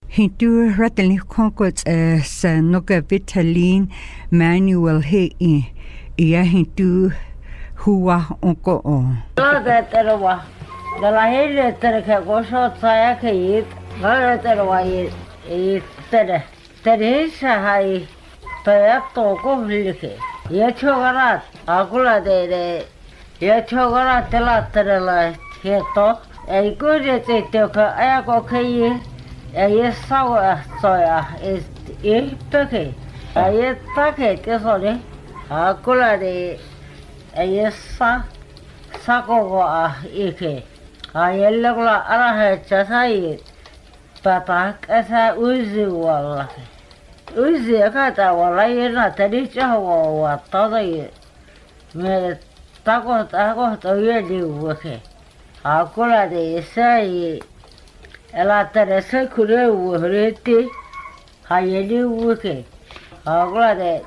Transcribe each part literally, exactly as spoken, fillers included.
Hindu rattling conquers as Noga Vitalin Manuel He Ia Hindu Hua Unco on. The Lahele Tereka Sayaka, Galaterway is Teresa High Payato Govlike. Yechogarat, Agula de Yechogarat Telaterala, Hieto, a good Etoka Ayago a yes sour soya is it turkey. A yes packet is only Agula de a yes Sako Ike. I yellow Arahe Chasai, Papa, as I Uzi wall. Uzi a cat, I will lie in a tradition or what other made taco taco to really work. Agula de say, Ella Teresa could read it. I yellow work. Agula de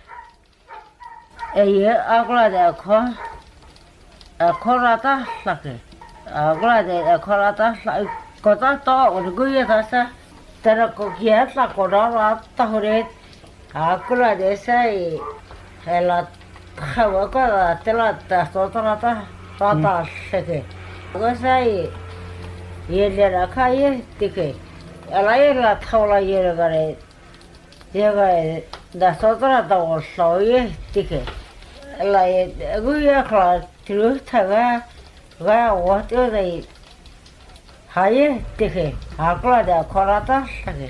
a year Agula de a cor a corata lucky. Agora de a corata cota to or guyasa teracokia la corara tahore Agora de say ela Hawaka tela sotanata tata seke. Gosai yelera kaye tike. Alaira taula yeragare. Yega da sotanata or soye tike. Like guya cloud through taga. Well, what is a higher ticket? Agla de Corata,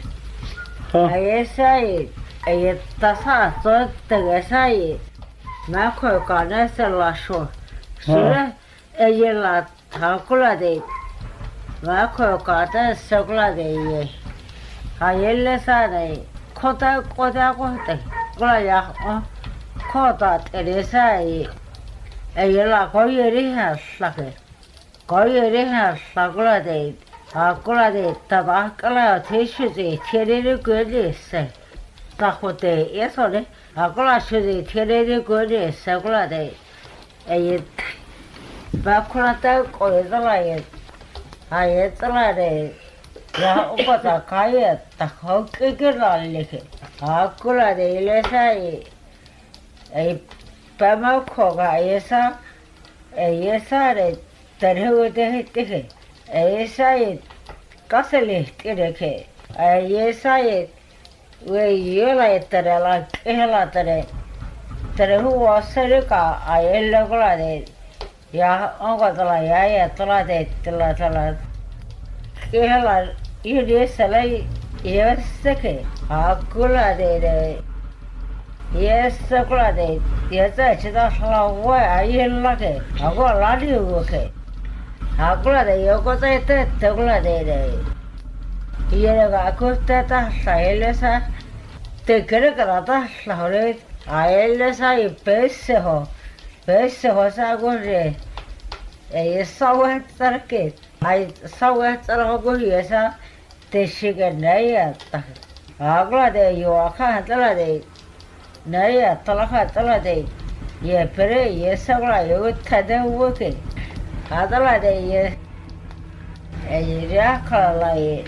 I say a tasa, so the say, Marco Carnesa la shore. Sure, a yella Tacula de Marco Carta, Sogla de Hayella Sade, Cota, Cota, Cota, Glaya, Cota, Teresa. A yellow coyote has sucked. Coyote has sucked a Agula tobacco tissues a terrible good say. Tacote, yes, only Agula should a terrible good is Sagula a yet Bacurata or the lion. I yet the lady. Yapata Kayat, the hawk lick. Agula de Lesa a Pama Koga, Yesa, a Yesa, that who would take it. A Yesa, Cassily, Tideke, a Yesa, where you like that I like Elatare. That who was Serica, I ellagrade. Ya, Uncle Laya, Tolade, Tilatala. Kela, you did say, yes, Seke, Akula de. Yes, Socrates. Yes, that's how I am lucky. I got a lot of okay. How glad you got that Togla. Here I could that Silesa. Take a grata, Lauret. I less I pace her. Pace was I good. A saw it circuit. I saw it all good, yes, the sugar day. How glad you are can't tell it. Naya, Talaka, Talade, ye pere, ye sabra, you would tada working. Adalade, ye a yaka like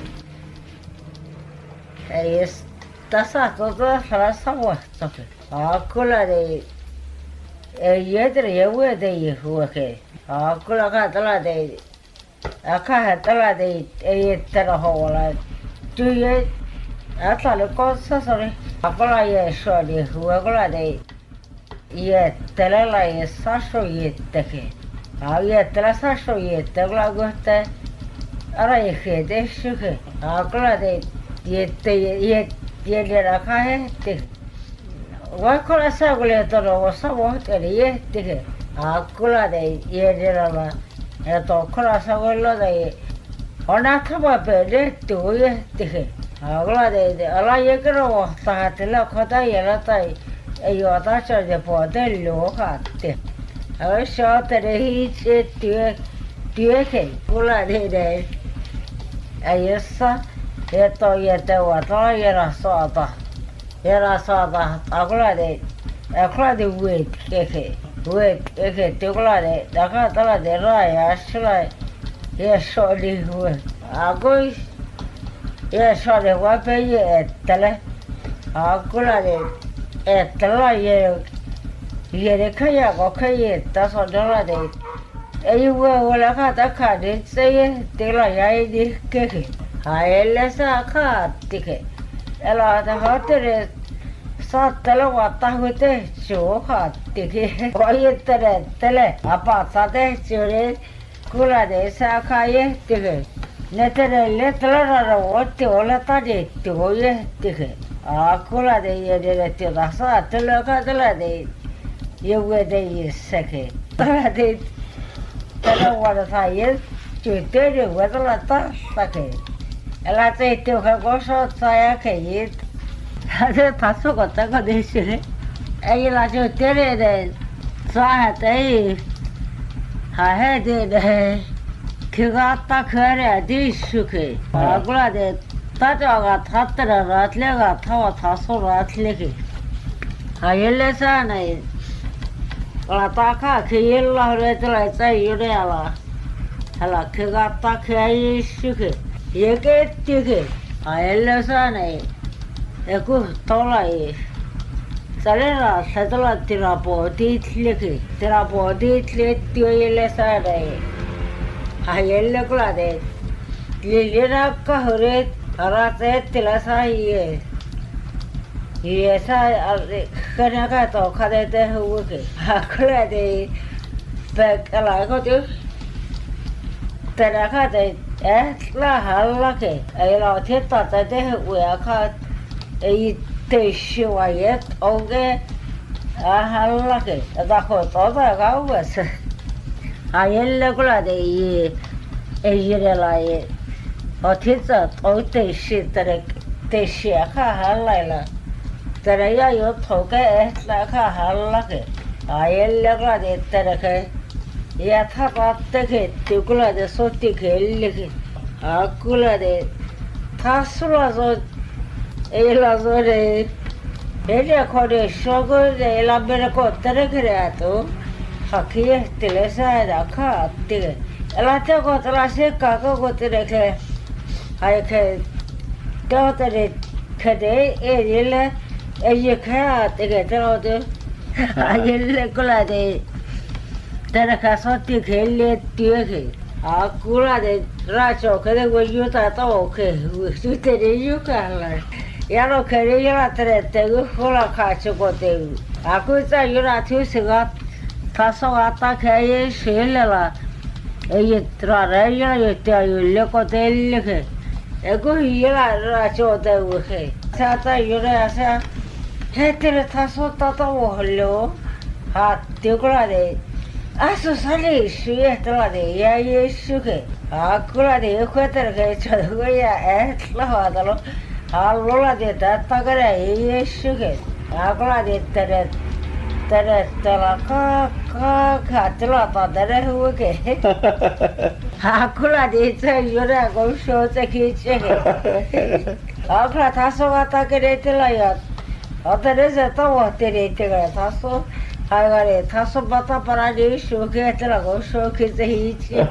a yes, Tasa, Tota, Farasawa, something. Akula de a yetter, ye were they working. Akula Talade, Aka Talade, a terahole. Do ye? I thought it was sorry. Akola ye shodi huagola de ye telala ye sasho ye teke. A ye telasasho ye tegla gote ara ye hede shuke. Akola de ye te ye ye de rakahe te. Wakola sagule toro wasabo te ye teke. Akola de ye de rama. Eto kola sagolo de onakaba pede tu ye teke. Agora de Alayagro, Tatilla Cota Yelata, a Yotacha de Porte Loca. I shot that he said to Duke, Pula de Ayesa, Yeto Yeta Wata Yera Sota, Yera Sota, Agora de Acra weight, Keke, weight, Eke, Tugla de Dakatala de Raya, Ashla, yes, surely would. I go. ye so de wa pe ye tele a kula de e tela ye ye de kaya ko kaya ta so dora de e wa wala ka ta ka de se ye te la ya de ke ke a ele sa ka te ke ela ta ha te sa tele wa ta hu te cho ka te ke o ye tere tele apa sa de chure kula de sa ka ye te ke ne tere le tele ra o te o la ta de te o ye te ke a kula de ye de te da sa tele ka tele de ye we de ye se ke tele de tele wa da sa ye che te de wa la ta sa ke ela te te ka go so sa ya ke ye ade paso ko ta ko de se e la jo te de sa te ha he de de ke ga ta khare de su ke agula de ta ja ga ta ta ra tle ga ta wa ta so ra tle ke ha ye le sa nei la ta ka ke ye la re te la sa yu de la hala ke ga ta ke ye su ke ye ke te ke ha ye le sa nei e ku to la e sa le la sa to la ti ra po ti tle ke ti ra po ti tle ti ye le sa nei ha ye le ku la de le le ra ka hore ara te te la sa ye ye sa ka na ka to ka de te hu ke ha ku la de pe ka la ko tu te ra ka de e la ha la ke e la te ta ta de hu ya ka e te shi wa ye o ge a ha la ke da ko to da ga wa sa a ye le ku la de ye e ye la ye o te ta o te shi te re te shi ka ha la la te re ya yo to ke e la ka ha la ke a ye le ku la de te re ke ya tha pa te ke te ku la de so ti ke le ke a ku la de tha su la so e la so de e le ko de so go de la be ko te re ke ra to ha ki te le sa da ka te la te ko te la se ka ko te re ke ai ke to te re ke de e le e ye ka te ke te ro de ai le ko la de te re ka so ti ke le ti ke a ku la de ra cho ke de go yu ta to ke su te re yu ka la ya no ke re ya te re te go ko la ka cho ko te a ku sa yu ra thu se ga ta so ga ta ke ye she le la e ye tra re ya ye te yu le ko te le ke e go ye la ra cho te u ke sa ta yu ra sa he te re ta so ta ta wo lo ha te ko la de a so sa le shu ye te la de ya ye shu ke a ku la de ko te re ke cho go ya e la ha da lo a lo la de ta ta ga re ye shu ke a ku la de te re te re te la ka ka ka te la ta de re hu ke a ku la de te yu ra go sho te ki che ke a ku la ta so ga ta ke re te la ya a te re se ta wo te re te ga ta so ha ga re ta so ba ta para de shu ke te la go sho ke te hi che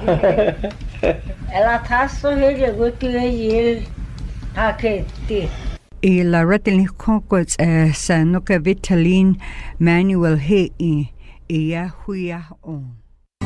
ela ta so he je go ti ye ha ke ti I la ratilni konkots e sa no ka Vitaline Manuel he i i ya huia on.